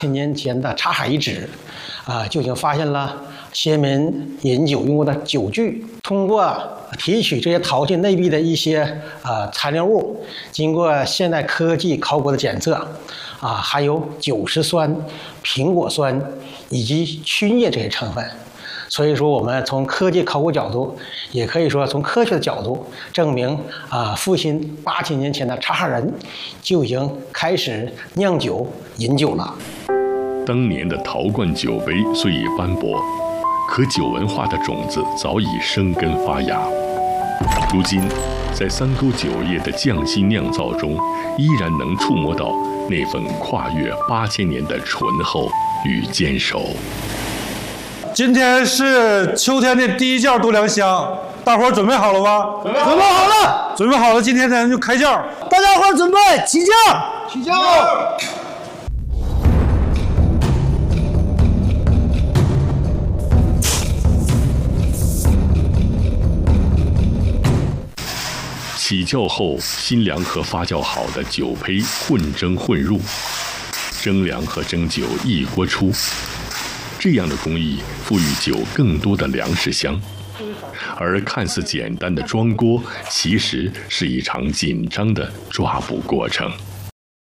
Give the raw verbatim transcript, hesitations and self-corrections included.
千年前的茶海遗址，啊，就已经发现了先民饮酒用过的酒具。通过提取这些陶器内壁的一些啊残留物，经过现代科技考古的检测，啊，含有酒石酸、苹果酸以及曲液这些成分。所以说，我们从科技考古角度，也可以说从科学的角度证明啊，父亲八千年前的察哈尔人就已经开始酿酒饮酒了。 当年的陶罐酒杯虽已斑驳，可酒文化的种子早已生根发芽。如今，在三沟酒业的匠心酿造中，依然能触摸到那份跨越八千年的醇厚与坚守。 今天是秋天的第一窖度量香，大伙儿准备好了吗？ 准备好了， 准备好了，今天咱就开窖。 大家伙儿准备起窖， 起窖。 起窖后，新粮和发酵好的酒胚混蒸混入，蒸粮和蒸酒一锅出。这样的工艺赋予酒更多的粮食香，而看似简单的装锅，其实是一场紧张的抓捕过程。